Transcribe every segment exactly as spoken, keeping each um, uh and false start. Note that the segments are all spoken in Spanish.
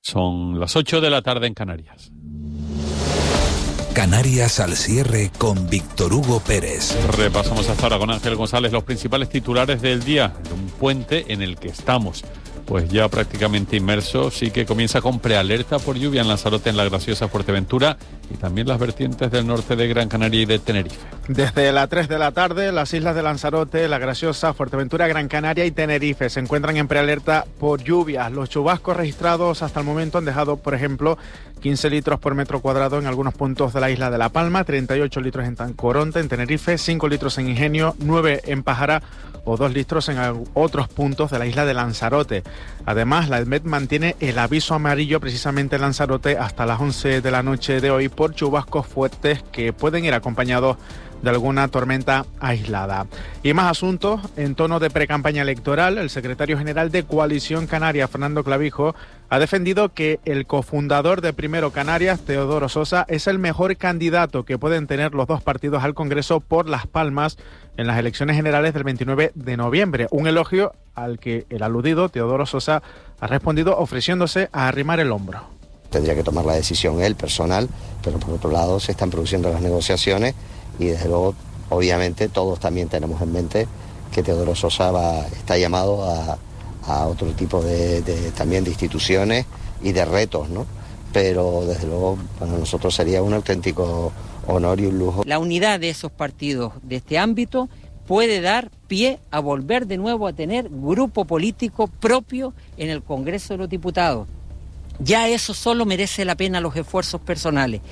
Son las ocho de la tarde en Canarias. Canarias al cierre con Víctor Hugo Pérez. Repasamos hasta ahora con Ángel González los principales titulares del día. Un puente en el que estamos, pues ya prácticamente inmerso, sí que comienza con prealerta por lluvia en Lanzarote, en la graciosa Fuerteventura y también las vertientes del norte de Gran Canaria y de Tenerife. Desde las tres de la tarde, las islas de Lanzarote, la graciosa Fuerteventura, Gran Canaria y Tenerife se encuentran en prealerta por lluvias. Los chubascos registrados hasta el momento han dejado, por ejemplo, quince litros por metro cuadrado en algunos puntos de la isla de La Palma, treinta y ocho litros en Tancoronte, en Tenerife, cinco litros en Ingenio, nueve en Pájara o dos litros en otros puntos de la isla de Lanzarote. Además, la EDMET mantiene el aviso amarillo precisamente en Lanzarote hasta las once de la noche de hoy por chubascos fuertes que pueden ir acompañados de alguna tormenta aislada. Y más asuntos, en tono de precampaña electoral, el secretario general de Coalición Canaria, Fernando Clavijo, ha defendido que el cofundador de Primero Canarias, Teodoro Sosa, es el mejor candidato que pueden tener los dos partidos al Congreso por Las Palmas en las elecciones generales del veintinueve de noviembre. Un elogio al que el aludido Teodoro Sosa ha respondido ofreciéndose a arrimar el hombro. Tendría que tomar la decisión él, personal, pero por otro lado se están produciendo las negociaciones y desde luego, obviamente, todos también tenemos en mente que Teodoro Sosa va, está llamado a, a otro tipo de, de también de instituciones y de retos, ¿no? Pero desde luego para nosotros sería un auténtico honor y un lujo. La unidad de esos partidos de este ámbito puede dar pie a volver de nuevo a tener grupo político propio en el Congreso de los Diputados. Ya eso solo merece la pena los esfuerzos personales.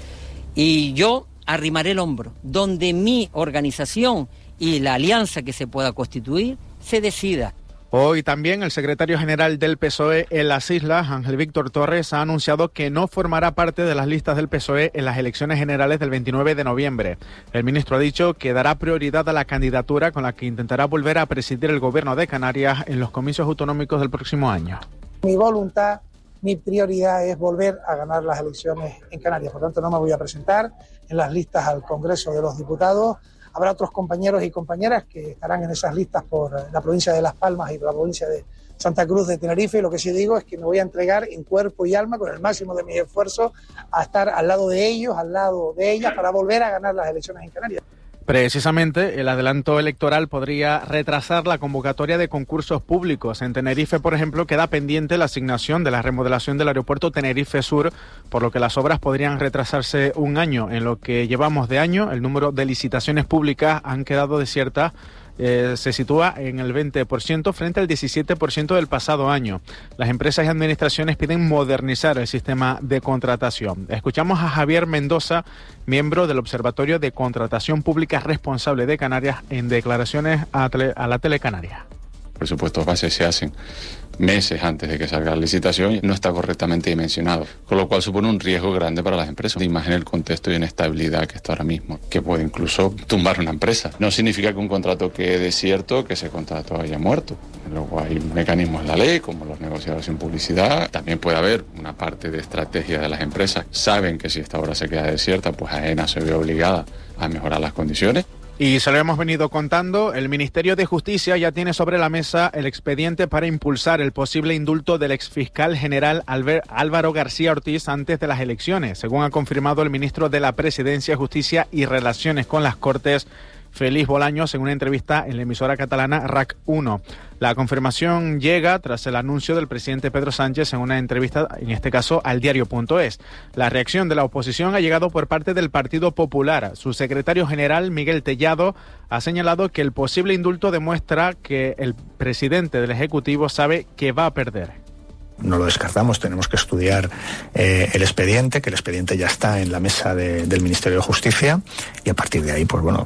Y yo arrimaré el hombro, donde mi organización y la alianza que se pueda constituir se decida. Hoy también el secretario general del P S O E en las islas, Ángel Víctor Torres, ha anunciado que no formará parte de las listas del P S O E en las elecciones generales del veintinueve de noviembre. El ministro ha dicho que dará prioridad a la candidatura con la que intentará volver a presidir el gobierno de Canarias en los comicios autonómicos del próximo año. Mi voluntad, mi prioridad es volver a ganar las elecciones en Canarias. Por tanto, no me voy a presentar en las listas al Congreso de los Diputados. Habrá otros compañeros y compañeras que estarán en esas listas por la provincia de Las Palmas y por la provincia de Santa Cruz de Tenerife. Lo que sí digo es que me voy a entregar en cuerpo y alma, con el máximo de mis esfuerzos, a estar al lado de ellos, al lado de ellas, para volver a ganar las elecciones en Canarias. Precisamente, el adelanto electoral podría retrasar la convocatoria de concursos públicos. En Tenerife, por ejemplo, queda pendiente la asignación de la remodelación del aeropuerto Tenerife Sur, por lo que las obras podrían retrasarse un año. En lo que llevamos de año, el número de licitaciones públicas han quedado desiertas. Eh, se sitúa en el veinte por ciento frente al diecisiete por ciento del pasado año. Las empresas y administraciones piden modernizar el sistema de contratación. Escuchamos a Javier Mendoza, miembro del Observatorio de Contratación Pública Responsable de Canarias, en declaraciones a, tele, a la Telecanaria. Presupuestos bases se hacen meses antes de que salga la licitación y no está correctamente dimensionado, con lo cual supone un riesgo grande para las empresas. Imagina el contexto de inestabilidad que está ahora mismo, que puede incluso tumbar una empresa. No significa que un contrato quede desierto, que ese contrato haya muerto. Luego hay mecanismos en la ley, como los negociados sin publicidad. También puede haber una parte de estrategia de las empresas. Saben que si esta obra se queda desierta, pues AENA se ve obligada a mejorar las condiciones. Y se lo hemos venido contando, el Ministerio de Justicia ya tiene sobre la mesa el expediente para impulsar el posible indulto del exfiscal general Álvaro García Ortiz antes de las elecciones, según ha confirmado el ministro de la Presidencia, Justicia y Relaciones con las Cortes, Félix Bolaños, en una entrevista en la emisora catalana R A C uno. La confirmación llega tras el anuncio del presidente Pedro Sánchez en una entrevista, en este caso, al diario punto es. La reacción de la oposición ha llegado por parte del Partido Popular. Su secretario general, Miguel Tellado, ha señalado que el posible indulto demuestra que el presidente del Ejecutivo sabe que va a perder. No lo descartamos, tenemos que estudiar eh, el expediente, que el expediente ya está en la mesa de, del Ministerio de Justicia, y a partir de ahí, pues bueno,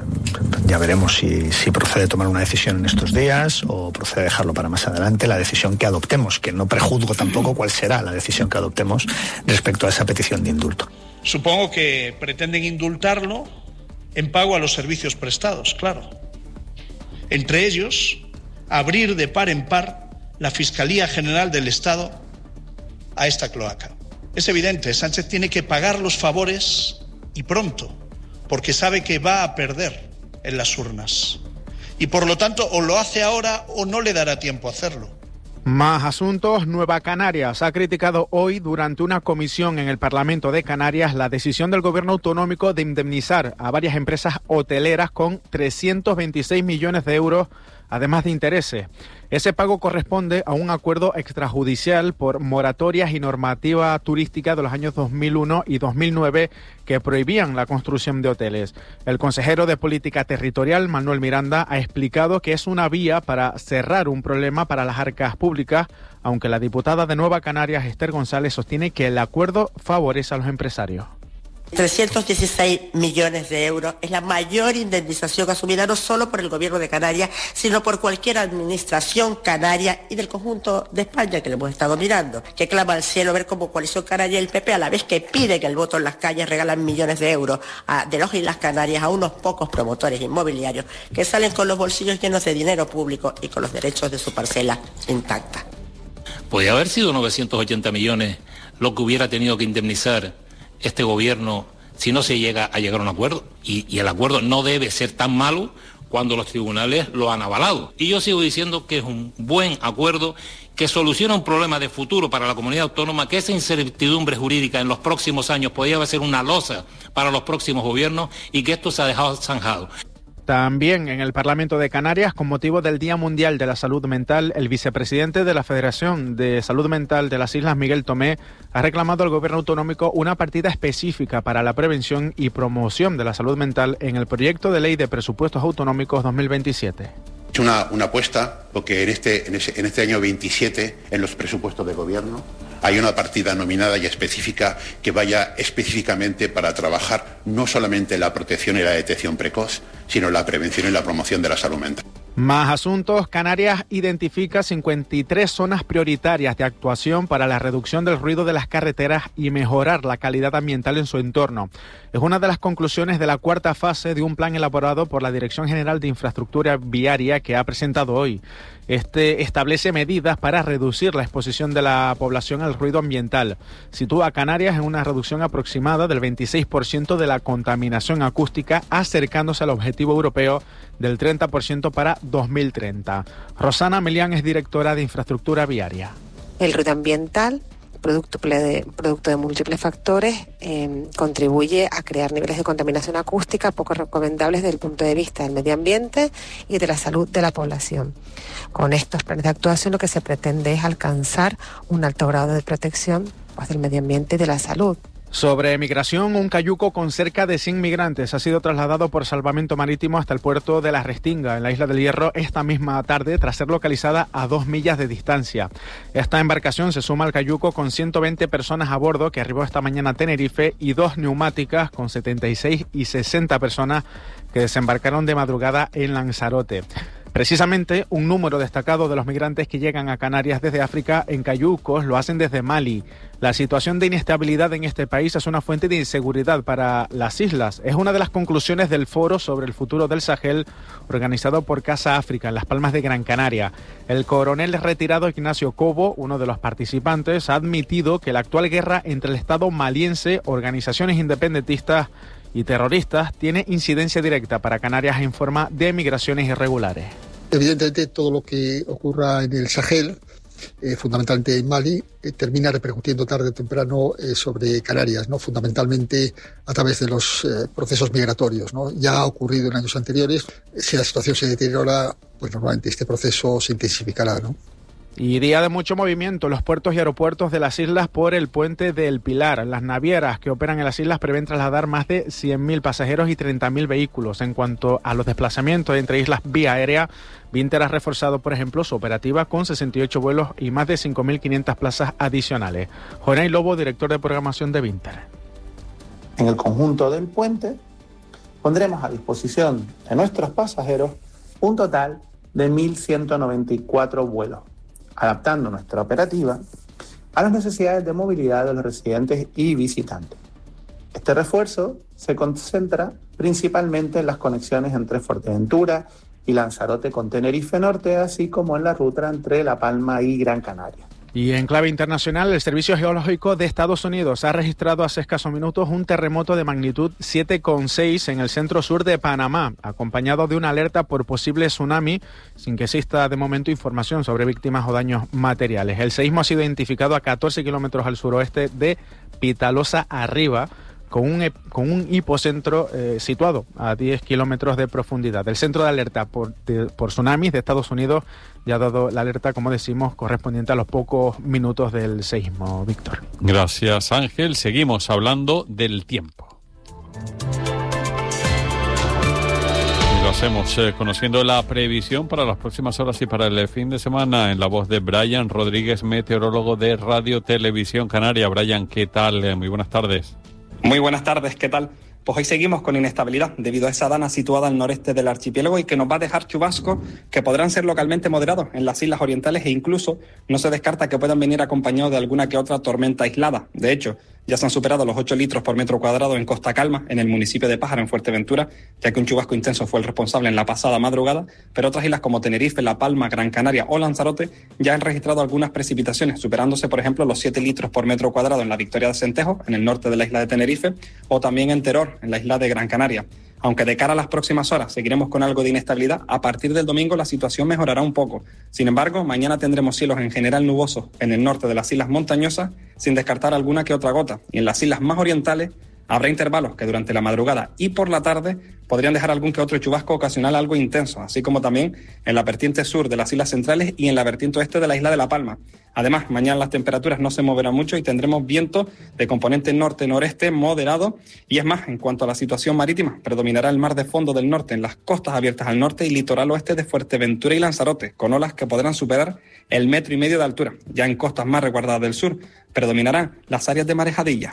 ya veremos si, si procede tomar una decisión en estos días o procede dejarlo para más adelante, la decisión que adoptemos, que no prejuzgo tampoco cuál será la decisión que adoptemos respecto a esa petición de indulto. Supongo que pretenden indultarlo en pago a los servicios prestados, claro. Entre ellos, abrir de par en par la Fiscalía General del Estado a esta cloaca. Es evidente, Sánchez tiene que pagar los favores y pronto, porque sabe que va a perder en las urnas. Y por lo tanto, o lo hace ahora o no le dará tiempo a hacerlo. Más asuntos. Nueva Canarias ha criticado hoy durante una comisión en el Parlamento de Canarias la decisión del gobierno autonómico de indemnizar a varias empresas hoteleras con trescientos veintiséis millones de euros, además de intereses. Ese pago corresponde a un acuerdo extrajudicial por moratorias y normativa turística de los años dos mil uno y dos mil nueve que prohibían la construcción de hoteles. El consejero de Política Territorial, Manuel Miranda, ha explicado que es una vía para cerrar un problema para las arcas públicas, aunque la diputada de Nueva Canarias, Esther González, sostiene que el acuerdo favorece a los empresarios. trescientos dieciséis millones de euros es la mayor indemnización asumida no solo por el Gobierno de Canarias, sino por cualquier administración canaria y del conjunto de España que le hemos estado mirando, que clama al cielo ver cómo Coalición Canaria y el P P, a la vez que piden el voto en las calles, regalan millones de euros a, de los Islas Canarias a unos pocos promotores inmobiliarios que salen con los bolsillos llenos de dinero público y con los derechos de su parcela intacta. Podría haber sido novecientos ochenta millones lo que hubiera tenido que indemnizar este gobierno si no se llega a llegar a un acuerdo, y, y el acuerdo no debe ser tan malo cuando los tribunales lo han avalado. Y yo sigo diciendo que es un buen acuerdo que soluciona un problema de futuro para la comunidad autónoma, que esa incertidumbre jurídica en los próximos años podría ser una losa para los próximos gobiernos y que esto se ha dejado zanjado. También en el Parlamento de Canarias, con motivo del Día Mundial de la Salud Mental, el vicepresidente de la Federación de Salud Mental de las Islas, Miguel Tomé, ha reclamado al gobierno autonómico una partida específica para la prevención y promoción de la salud mental en el proyecto de ley de presupuestos autonómicos dos mil veintisiete. Es una, una apuesta porque en este, en, ese, en este año veintisiete, en los presupuestos de gobierno, hay una partida nominada y específica que vaya específicamente para trabajar no solamente la protección y la detección precoz, sino la prevención y la promoción de la salud mental. Más asuntos. Canarias identifica cincuenta y tres zonas prioritarias de actuación para la reducción del ruido de las carreteras y mejorar la calidad ambiental en su entorno. Es una de las conclusiones de la cuarta fase de un plan elaborado por la Dirección General de Infraestructura Viaria que ha presentado hoy. Este establece medidas para reducir la exposición de la población al ruido ambiental. Sitúa a Canarias en una reducción aproximada del veintiséis por ciento de la contaminación acústica, acercándose al objetivo europeo del treinta por ciento para dos mil treinta. Rosana Melián es directora de Infraestructura Viaria. El ruido ambiental, producto de, producto de múltiples factores, eh, contribuye a crear niveles de contaminación acústica poco recomendables desde el punto de vista del medio ambiente y de la salud de la población. Con estos planes de actuación lo que se pretende es alcanzar un alto grado de protección, pues, del medio ambiente y de la salud. Sobre migración, un cayuco con cerca de cien migrantes ha sido trasladado por salvamento marítimo hasta el puerto de La Restinga, en la Isla del Hierro, esta misma tarde, tras ser localizada a dos millas de distancia. Esta embarcación se suma al cayuco con ciento veinte personas a bordo que arribó esta mañana a Tenerife y dos neumáticas con setenta y seis y sesenta personas que desembarcaron de madrugada en Lanzarote. Precisamente, un número destacado de los migrantes que llegan a Canarias desde África en cayucos lo hacen desde Mali. La situación de inestabilidad en este país es una fuente de inseguridad para las islas. Es una de las conclusiones del foro sobre el futuro del Sahel organizado por Casa África en Las Palmas de Gran Canaria. El coronel retirado Ignacio Cobo, uno de los participantes, ha admitido que la actual guerra entre el Estado maliense, organizaciones independentistas y terroristas tiene incidencia directa para Canarias en forma de migraciones irregulares. Evidentemente, todo lo que ocurra en el Sahel, eh, fundamentalmente en Mali, eh, termina repercutiendo tarde o temprano eh, sobre Canarias, ¿no? Fundamentalmente a través de los eh, procesos migratorios, ¿no? Ya ha ocurrido en años anteriores. Si la situación se deteriora, pues normalmente este proceso se intensificará, ¿no? Y día de mucho movimiento en los puertos y aeropuertos de las islas por el puente del Pilar. Las navieras que operan en las islas prevén trasladar más de cien mil pasajeros y treinta mil vehículos. En cuanto a los desplazamientos entre islas vía aérea, Vinter ha reforzado, por ejemplo, su operativa con sesenta y ocho vuelos y más de cinco mil quinientas plazas adicionales. Jonay Lobo, director de programación de Vinter. En el conjunto del puente pondremos a disposición de nuestros pasajeros un total de mil ciento noventa y cuatro vuelos, adaptando nuestra operativa a las necesidades de movilidad de los residentes y visitantes. Este refuerzo se concentra principalmente en las conexiones entre Fuerteventura y Lanzarote con Tenerife Norte, así como en la ruta entre La Palma y Gran Canaria. Y en clave internacional, el Servicio Geológico de Estados Unidos ha registrado hace escasos minutos un terremoto de magnitud siete coma seis en el centro sur de Panamá, acompañado de una alerta por posible tsunami, sin que exista de momento información sobre víctimas o daños materiales. El seísmo ha sido identificado a catorce kilómetros al suroeste de Pitalosa Arriba, con un, con un hipocentro eh, situado a diez kilómetros de profundidad. El Centro de Alerta por, de, por Tsunamis de Estados Unidos ya ha dado la alerta, como decimos, correspondiente a los pocos minutos del seísmo. Víctor. Gracias, Ángel. Seguimos hablando del tiempo. Y lo hacemos eh, conociendo la previsión para las próximas horas y para el fin de semana en la voz de Brian Rodríguez, meteorólogo de Radio Televisión Canaria. Brian, ¿qué tal? Eh, muy buenas tardes. Muy buenas tardes, ¿qué tal? Pues hoy seguimos con inestabilidad debido a esa dana situada al noreste del archipiélago y que nos va a dejar chubascos que podrán ser localmente moderados en las islas orientales e incluso no se descarta que puedan venir acompañados de alguna que otra tormenta aislada. De hecho, ya se han superado los ocho litros por metro cuadrado en Costa Calma, en el municipio de Pájara, en Fuerteventura, ya que un chubasco intenso fue el responsable en la pasada madrugada, pero otras islas como Tenerife, La Palma, Gran Canaria o Lanzarote ya han registrado algunas precipitaciones, superándose, por ejemplo, los siete litros por metro cuadrado en la Victoria de Centejo, en el norte de la isla de Tenerife, o también en Teror, en la isla de Gran Canaria. Aunque de cara a las próximas horas seguiremos con algo de inestabilidad, a partir del domingo la situación mejorará un poco. Sin embargo, mañana tendremos cielos en general nubosos en el norte de las islas montañosas, sin descartar alguna que otra gota. Y en las islas más orientales habrá intervalos que durante la madrugada y por la tarde podrían dejar algún que otro chubasco ocasional algo intenso, así como también en la vertiente sur de las islas centrales y en la vertiente oeste de la isla de La Palma. Además, mañana las temperaturas no se moverán mucho y tendremos viento de componente norte-noreste moderado. Y es más, en cuanto a la situación marítima, predominará el mar de fondo del norte en las costas abiertas al norte y litoral oeste de Fuerteventura y Lanzarote, con olas que podrán superar el metro y medio de altura. Ya en costas más resguardadas del sur, predominarán las áreas de marejadilla.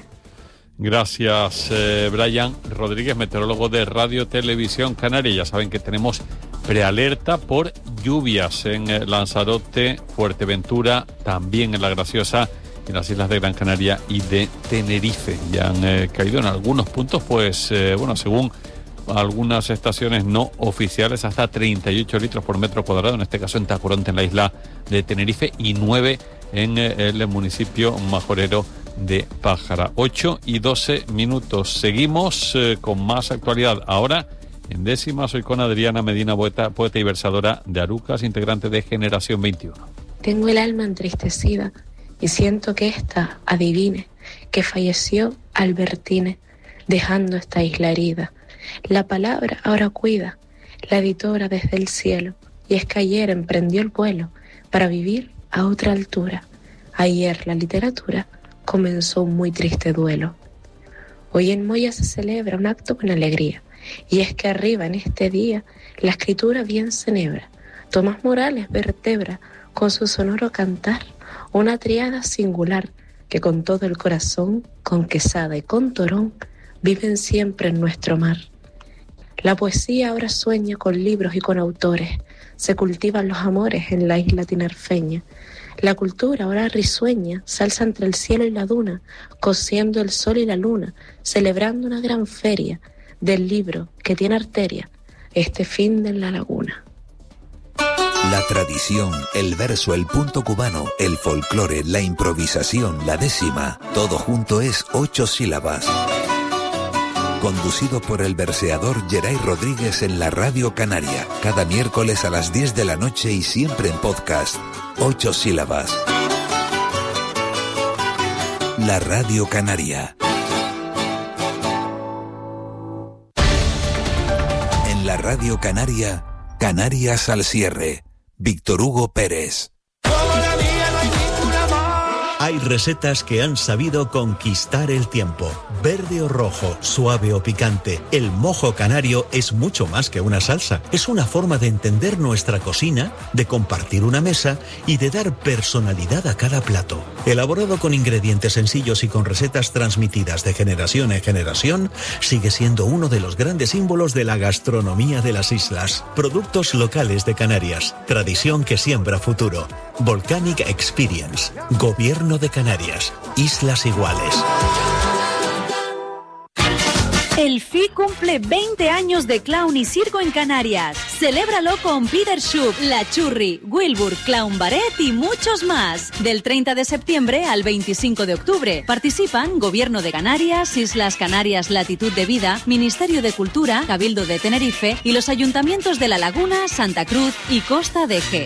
Gracias, eh, Brian Rodríguez, meteorólogo de Radio Televisión Canaria. Ya saben que tenemos prealerta por lluvias en eh, Lanzarote, Fuerteventura, también en La Graciosa, en las islas de Gran Canaria y de Tenerife. Ya han eh, caído en algunos puntos, pues, eh, bueno, según algunas estaciones no oficiales, hasta treinta y ocho litros por metro cuadrado, en este caso en Tacoronte, en la isla de Tenerife, y nueve en eh, el municipio majorero de Pájara. ocho y doce minutos. Seguimos eh, con más actualidad. Ahora, en décima, soy con Adriana Medina Boeta, poeta y versadora de Arucas, integrante de Generación veintiuno. Tengo el alma entristecida y siento que ésta adivine que falleció Albertine, dejando esta isla herida. La palabra ahora cuida la editora desde el cielo, y es que ayer emprendió el vuelo para vivir a otra altura. Ayer la literatura comenzó un muy triste duelo. Hoy en Moya se celebra un acto con alegría, y es que arriba en este día la escritura bien se enhebra. Tomás Morales vertebra con su sonoro cantar una triada singular que con todo el corazón, con Quesada y con Torón, viven siempre en nuestro mar. La poesía ahora sueña con libros y con autores, se cultivan los amores en la isla tinerfeña. La cultura ahora risueña se alza entre el cielo y la duna, cosiendo el sol y la luna, celebrando una gran feria del libro que tiene arteria, este fin de la laguna. La tradición, el verso, el punto cubano, el folclore, la improvisación, la décima, todo junto es ocho sílabas. Conducido por el verseador Geray Rodríguez en la Radio Canaria, cada miércoles a las diez de la noche y siempre en podcast. Ocho sílabas. La Radio Canaria. En la Radio Canaria, Canarias al cierre. Víctor Hugo Pérez. Hay recetas que han sabido conquistar el tiempo. Verde o rojo, suave o picante, el mojo canario es mucho más que una salsa. Es una forma de entender nuestra cocina, de compartir una mesa y de dar personalidad a cada plato. Elaborado con ingredientes sencillos y con recetas transmitidas de generación en generación, sigue siendo uno de los grandes símbolos de la gastronomía de las islas. Productos locales de Canarias, tradición que siembra futuro. Volcanic Experience, Gobierno de Canarias, Islas Iguales. El F I cumple veinte años de clown y circo en Canarias. Celébralo con Peter Schupp, La Churri, Wilbur, Clown Barret y muchos más. Del treinta de septiembre al veinticinco de octubre. Participan Gobierno de Canarias, Islas Canarias Latitud de Vida, Ministerio de Cultura, Cabildo de Tenerife y los ayuntamientos de La Laguna, Santa Cruz y Costa de G.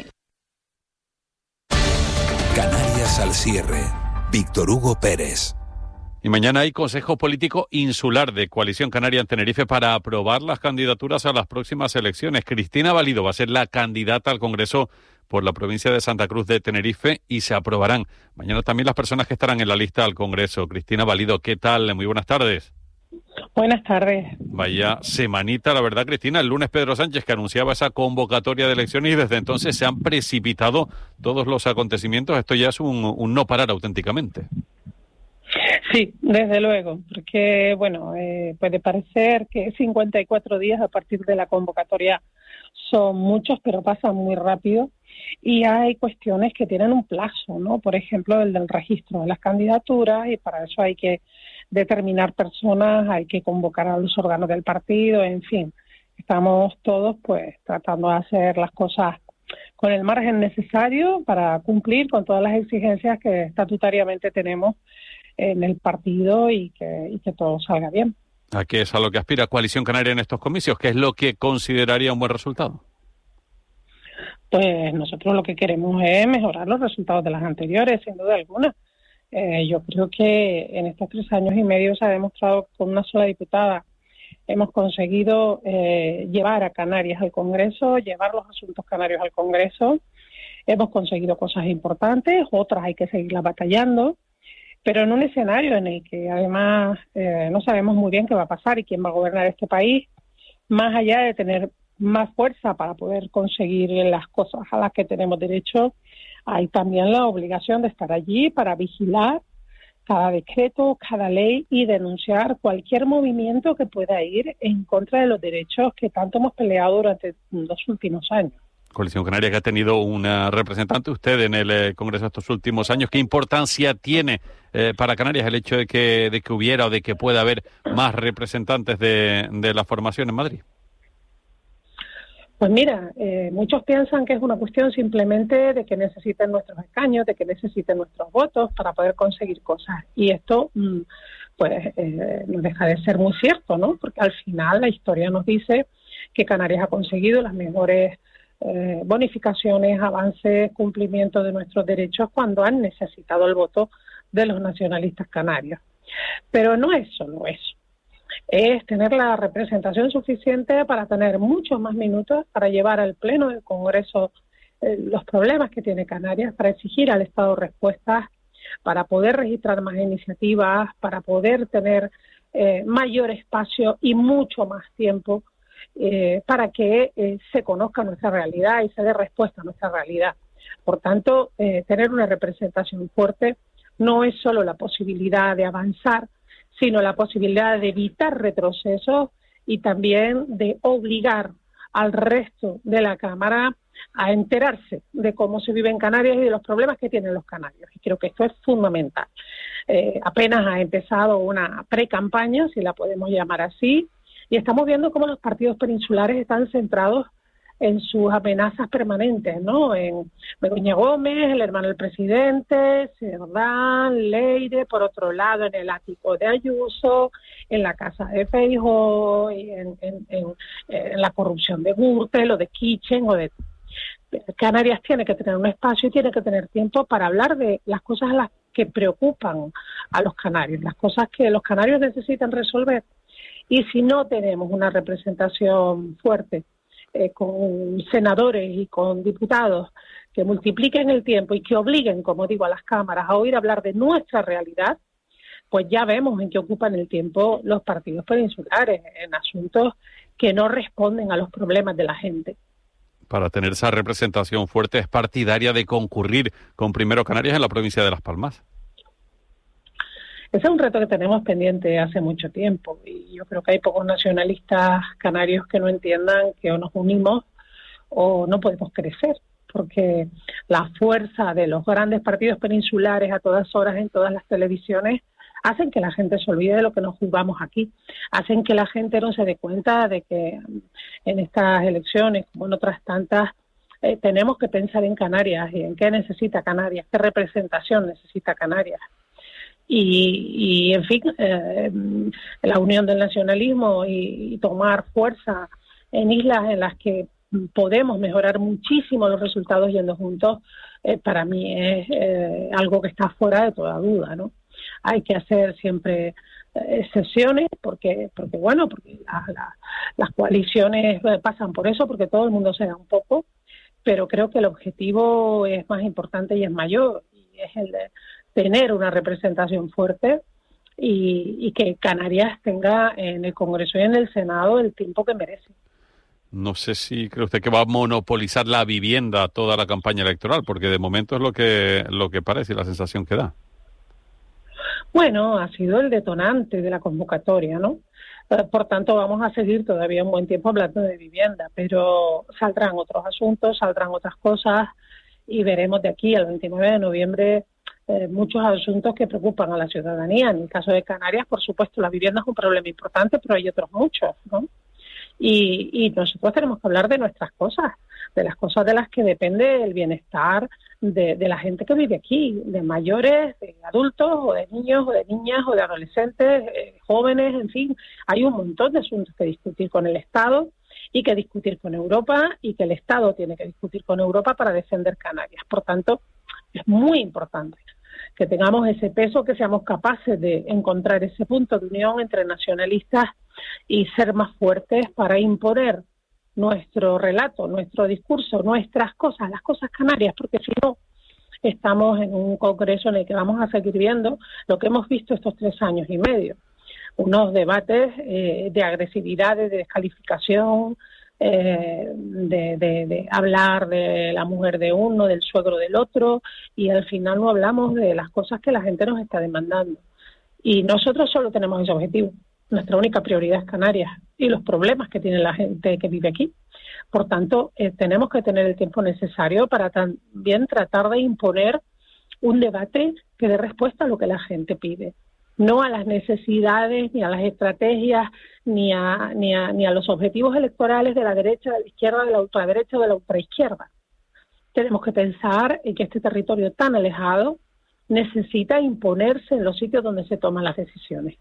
Canarias al cierre. Víctor Hugo Pérez. Y mañana hay Consejo Político Insular de Coalición Canaria en Tenerife para aprobar las candidaturas a las próximas elecciones. Cristina Valido va a ser la candidata al Congreso por la provincia de Santa Cruz de Tenerife y se aprobarán mañana también las personas que estarán en la lista al Congreso. Cristina Valido, ¿qué tal? Muy buenas tardes. Buenas tardes. Vaya semanita, la verdad, Cristina. El lunes Pedro Sánchez que anunciaba esa convocatoria de elecciones y desde entonces se han precipitado todos los acontecimientos. Esto ya es un, un no parar auténticamente. Sí, desde luego, porque bueno, eh, puede parecer que cincuenta y cuatro días a partir de la convocatoria son muchos, pero pasan muy rápido y hay cuestiones que tienen un plazo, ¿no? Por ejemplo, el del registro de las candidaturas y para eso hay que determinar personas, hay que convocar a los órganos del partido, en fin, estamos todos pues tratando de hacer las cosas con el margen necesario para cumplir con todas las exigencias que estatutariamente tenemos en el partido y que, y que todo salga bien. ¿A qué es a lo que aspira Coalición Canaria en estos comicios? ¿Qué es lo que consideraría un buen resultado? Pues nosotros lo que queremos es mejorar los resultados de las anteriores, sin duda alguna. Eh, yo creo que en estos tres años y medio se ha demostrado que con una sola diputada hemos conseguido eh, llevar a Canarias al Congreso, llevar los asuntos canarios al Congreso. Hemos conseguido cosas importantes, otras hay que seguirlas batallando, pero en un escenario en el que además eh, no sabemos muy bien qué va a pasar y quién va a gobernar este país, más allá de tener más fuerza para poder conseguir las cosas a las que tenemos derecho, hay también la obligación de estar allí para vigilar cada decreto, cada ley y denunciar cualquier movimiento que pueda ir en contra de los derechos que tanto hemos peleado durante los últimos años. Coalición Canaria que ha tenido una representante usted en el eh, Congreso estos últimos años. ¿Qué importancia tiene eh, para Canarias el hecho de que, de que hubiera o de que pueda haber más representantes de, de la formación en Madrid? Pues mira, eh, muchos piensan que es una cuestión simplemente de que necesiten nuestros escaños, de que necesiten nuestros votos para poder conseguir cosas. Y esto, mm, pues, eh, no deja de ser muy cierto, ¿no? Porque al final la historia nos dice que Canarias ha conseguido las mejores eh, bonificaciones, avances, cumplimiento de nuestros derechos cuando han necesitado el voto de los nacionalistas canarios. Pero no es solo eso. Es tener la representación suficiente para tener muchos más minutos para llevar al Pleno del Congreso eh, los problemas que tiene Canarias, para exigir al Estado respuestas, para poder registrar más iniciativas, para poder tener eh, mayor espacio y mucho más tiempo eh, para que eh, se conozca nuestra realidad y se dé respuesta a nuestra realidad. Por tanto, eh, tener una representación fuerte no es solo la posibilidad de avanzar, sino la posibilidad de evitar retrocesos y también de obligar al resto de la Cámara a enterarse de cómo se vive en Canarias y de los problemas que tienen los canarios. Y creo que esto es fundamental. Eh, apenas ha empezado una pre-campaña, si la podemos llamar así, y estamos viendo cómo los partidos peninsulares están centrados en sus amenazas permanentes, ¿no? En Begoña Gómez, el hermano del presidente, Cerdán, Leire, por otro lado en el ático de Ayuso, en la casa de Feijóo, y en, en, en, en la corrupción de Gürtel o de Kitchen o de... Canarias tiene que tener un espacio y tiene que tener tiempo para hablar de las cosas a las que preocupan a los canarios, las cosas que los canarios necesitan resolver. Y si no tenemos una representación fuerte, Eh, con senadores y con diputados que multipliquen el tiempo y que obliguen, como digo, a las cámaras a oír hablar de nuestra realidad, pues ya vemos en qué ocupan el tiempo los partidos peninsulares, en asuntos que no responden a los problemas de la gente. Para tener esa representación fuerte, ¿es partidaria de concurrir con Primero Canarias en la provincia de Las Palmas? Ese es un reto que tenemos pendiente hace mucho tiempo y yo creo que hay pocos nacionalistas canarios que no entiendan que o nos unimos o no podemos crecer, porque la fuerza de los grandes partidos peninsulares a todas horas en todas las televisiones hacen que la gente se olvide de lo que nos jugamos aquí, hacen que la gente no se dé cuenta de que en estas elecciones, como en otras tantas, eh, tenemos que pensar en Canarias y en qué necesita Canarias, qué representación necesita Canarias. Y, y en fin, eh, la unión del nacionalismo y, y tomar fuerza en islas en las que podemos mejorar muchísimo los resultados yendo juntos, eh, para mí es eh, algo que está fuera de toda duda, ¿no? Hay que hacer siempre excepciones porque, porque bueno, porque la, la, las coaliciones pasan por eso, porque todo el mundo se da un poco, pero creo que el objetivo es más importante y es mayor, y es el de tener una representación fuerte y, y que Canarias tenga en el Congreso y en el Senado el tiempo que merece. No sé si cree usted que va a monopolizar la vivienda toda la campaña electoral, porque de momento es lo que lo que parece, la sensación que da. Bueno, ha sido el detonante de la convocatoria, ¿no? Por tanto, vamos a seguir todavía un buen tiempo hablando de vivienda, pero saldrán otros asuntos, saldrán otras cosas y veremos de aquí al veintinueve de noviembre eh, muchos asuntos que preocupan a la ciudadanía. En el caso de Canarias, por supuesto, la vivienda es un problema importante, pero hay otros muchos, ¿no? Y, y nosotros tenemos que hablar de nuestras cosas, de las cosas de las que depende el bienestar de, de la gente que vive aquí, de mayores, de adultos, o de niños, o de niñas, o de adolescentes, eh, jóvenes, en fin. Hay un montón de asuntos que discutir con el Estado y que discutir con Europa, y que el Estado tiene que discutir con Europa para defender Canarias. Por tanto, es muy importante que tengamos ese peso, que seamos capaces de encontrar ese punto de unión entre nacionalistas y ser más fuertes para imponer nuestro relato, nuestro discurso, nuestras cosas, las cosas canarias, porque si no, estamos en un congreso en el que vamos a seguir viendo lo que hemos visto estos tres años y medio. Unos debates eh, de agresividad, de descalificación, eh, de, de, de hablar de la mujer de uno, del suegro del otro, y al final no hablamos de las cosas que la gente nos está demandando. Y nosotros solo tenemos ese objetivo. Nuestra única prioridad es Canarias y los problemas que tiene la gente que vive aquí. Por tanto, eh, tenemos que tener el tiempo necesario para también tratar de imponer un debate que dé respuesta a lo que la gente pide, no a las necesidades, ni a las estrategias, ni a, ni a, ni a los objetivos electorales de la derecha, de la izquierda, de la ultraderecha o de la ultraizquierda. Tenemos que pensar en que este territorio tan alejado necesita imponerse en los sitios donde se toman las decisiones.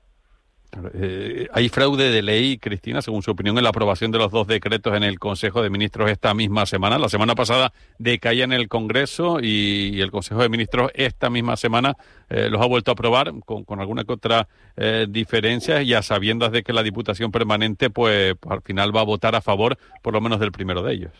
Eh, ¿Hay fraude de ley, Cristina, según su opinión, en la aprobación de los dos decretos en el Consejo de Ministros esta misma semana? La semana pasada decaía en el Congreso y, y el Consejo de Ministros esta misma semana eh, los ha vuelto a aprobar con, con alguna que otra eh, diferencia, y a sabiendas de que la Diputación Permanente pues al final va a votar a favor por lo menos del primero de ellos.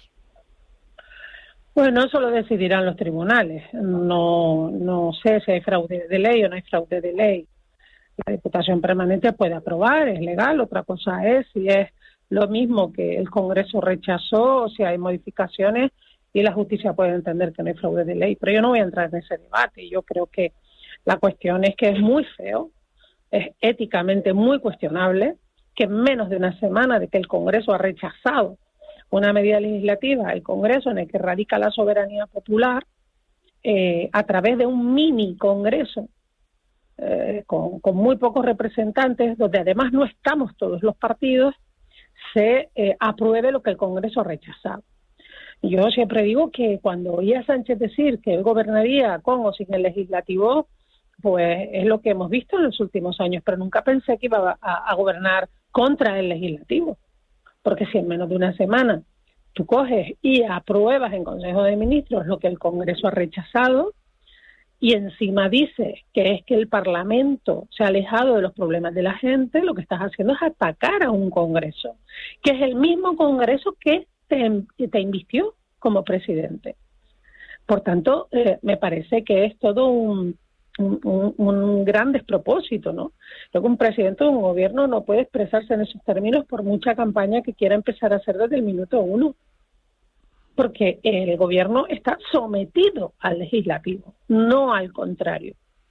Bueno, eso lo decidirán los tribunales. No, no sé si hay fraude de ley o no hay fraude de ley. La Diputación Permanente puede aprobar, es legal. Otra cosa es si es lo mismo que el Congreso rechazó o si hay modificaciones, y la justicia puede entender que no hay fraude de ley. Pero yo no voy a entrar en ese debate. Yo creo que la cuestión es que es muy feo, es éticamente muy cuestionable, que en menos de una semana de que el Congreso ha rechazado una medida legislativa, el Congreso en el que radica la soberanía popular, eh, a través de un mini Congreso, Eh, con, con muy pocos representantes, donde además no estamos todos los partidos, se eh, apruebe lo que el Congreso ha rechazado. Yo siempre digo que cuando oí a Sánchez decir que él gobernaría con o sin el legislativo, pues es lo que hemos visto en los últimos años, pero nunca pensé que iba a, a gobernar contra el legislativo, porque si en menos de una semana tú coges y apruebas en Consejo de Ministros lo que el Congreso ha rechazado, y encima dice que es que el Parlamento se ha alejado de los problemas de la gente, lo que estás haciendo es atacar a un Congreso, que es el mismo Congreso que te, te invistió como presidente. Por tanto, eh, me parece que es todo un, un, un, un gran despropósito, ¿no? Creo que un presidente de un gobierno no puede expresarse en esos términos por mucha campaña que quiera empezar a hacer desde el minuto uno, porque el gobierno está sometido al legislativo, no al contrario.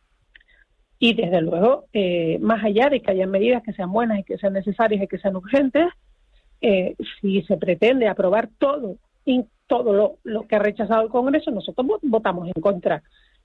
Y desde luego, eh, más allá de que haya medidas que sean buenas y que sean necesarias y que sean urgentes, eh, si se pretende aprobar todo y todo lo, lo que ha rechazado el Congreso, nosotros votamos en contra.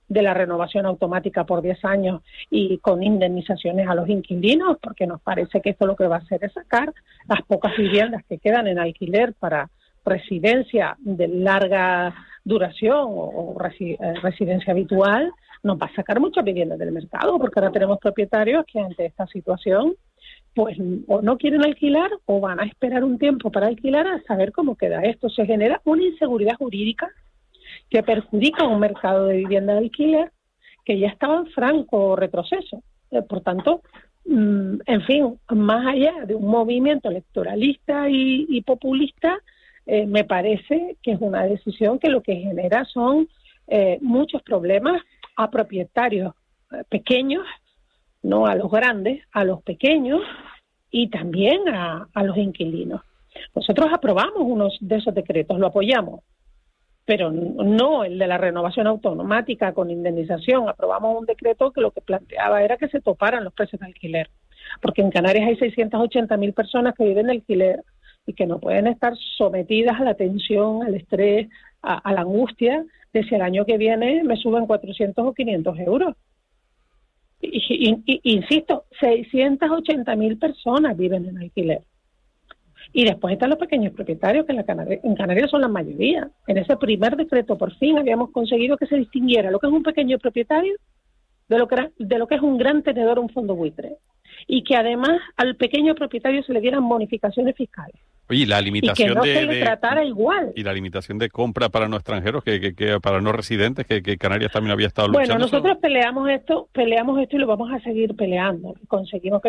de la renovación automática por diez años y con indemnizaciones a los inquilinos, porque nos parece que esto lo que va a hacer es sacar las pocas viviendas que quedan en alquiler para residencia de larga duración o, o resi, eh, residencia habitual, nos va a sacar muchas viviendas del mercado, porque ahora tenemos propietarios que ante esta situación pues o no quieren alquilar o van a esperar un tiempo para alquilar a saber cómo queda esto. Se genera una inseguridad jurídica que perjudica a un mercado de vivienda de alquiler que ya estaba en franco retroceso. Eh, por tanto, mmm, en fin, más allá de un movimiento electoralista y, y populista, eh, me parece que es una decisión que lo que genera son eh, muchos problemas a propietarios eh, pequeños, no a los grandes, a los pequeños y también a, a los inquilinos. Nosotros aprobamos uno de esos decretos, lo apoyamos, pero no el de la renovación automática con indemnización. Aprobamos un decreto que lo que planteaba era que se toparan los precios de alquiler, porque en Canarias hay seiscientas ochenta mil personas que viven de alquiler y que no pueden estar sometidas a la tensión, al estrés, a, a la angustia de si el año que viene me suben cuatrocientos o quinientos euros. Y, y, y, insisto, seiscientas ochenta mil personas viven en alquiler. Y después están los pequeños propietarios, que en, la Canarias, en Canarias son la mayoría. En ese primer decreto, por fin, habíamos conseguido que se distinguiera lo que es un pequeño propietario de lo que, era, de lo que es un gran tenedor, un fondo buitre. Y que además al pequeño propietario se le dieran bonificaciones fiscales. Oye, la limitación y que no de, se le de, tratara igual. Y la limitación de compra para no extranjeros, que, que, que para no residentes, que, que Canarias también había estado luchando. Bueno, nosotros peleamos esto, peleamos esto y lo vamos a seguir peleando. Conseguimos que